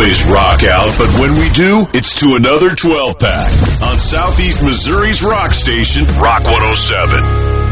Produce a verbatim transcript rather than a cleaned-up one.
always rock out, but when we do, it's to another twelve-pack on Southeast Missouri's rock station, Rock one oh seven.